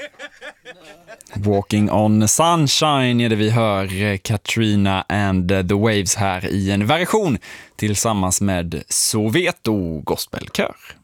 Walking on Sunshine är det vi hör, Katrina and the Waves här i en version tillsammans med Soweto Gospelkör.